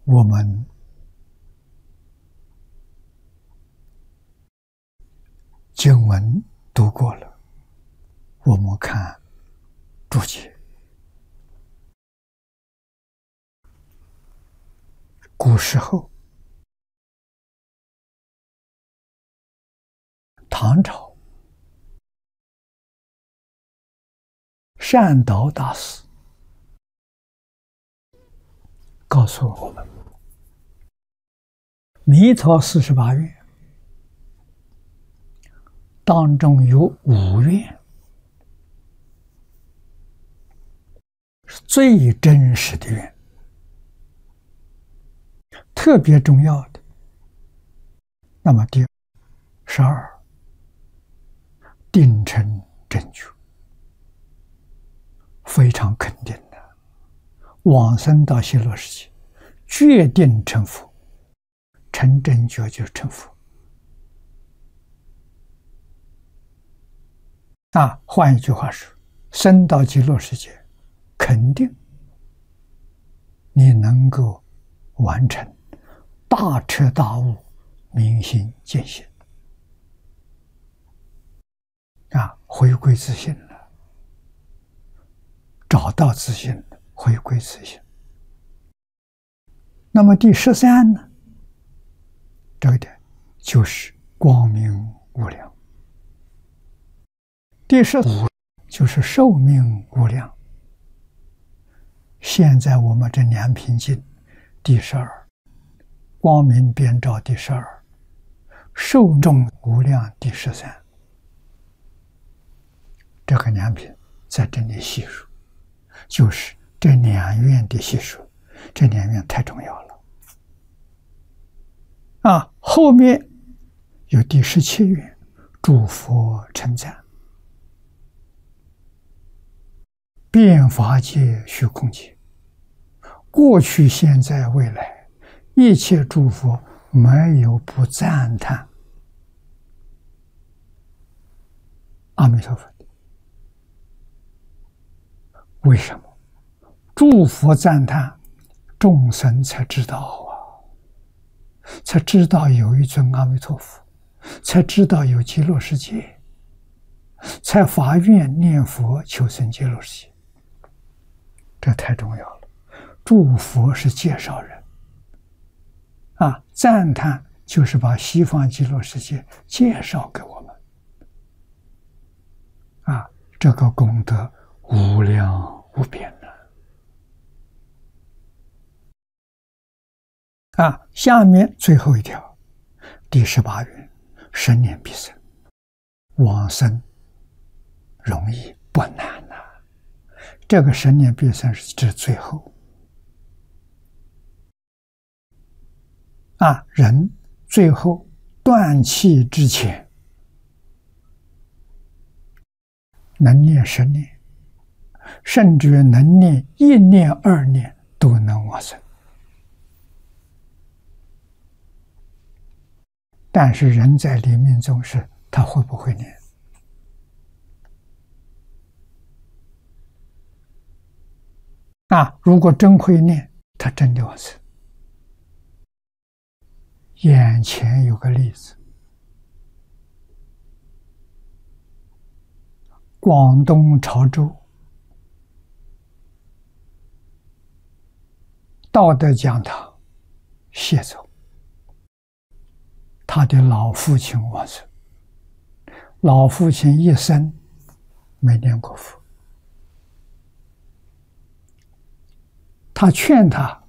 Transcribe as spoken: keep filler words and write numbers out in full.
我们经文读过了，我们看注解。古时候，唐朝善导大师告诉我们，密草四十八愿当中有五愿是最真实的愿，特别重要的。那么第十二，定成正觉，非常肯定的，往生到极乐世界，决定成佛，成正觉就是成佛。啊，换一句话说，生到极乐世界，肯定你能够完成大彻大悟、明心见性，啊，回归自性了，找到自性了，回归自性。那么第十三呢？这个点就是光明无量。第十五就是寿命无量。现在我们这两品经第十二，光明遍照第十二，寿终无量第十三，这个两品在这里细数，就是这两愿的细数，这两愿太重要了。啊，后面有第十七愿，诸佛称赞，遍法界、虚空界，过去、现在、未来，一切诸佛没有不赞叹阿弥陀佛的。为什么？诸佛赞叹，众生才知道啊，才知道有一尊阿弥陀佛，才知道有极乐世界，才发愿念佛求生极乐世界。这太重要了。诸佛是介绍人啊，赞叹就是把西方极乐世界介绍给我们啊，这个功德无量无边的啊。下面最后一条，第十八愿，生念必生，往生容易不难呐、啊。这个生念必生是指最后啊，人最后断气之前，能念十念，甚至于能念一念、二念都能往生。但是人在临命终时，他会不会念？啊，如果真会念，他真的往生。眼前有个例子，广东潮州道德讲堂谢总，他的老父亲往生，老父亲一生没念过佛，他劝他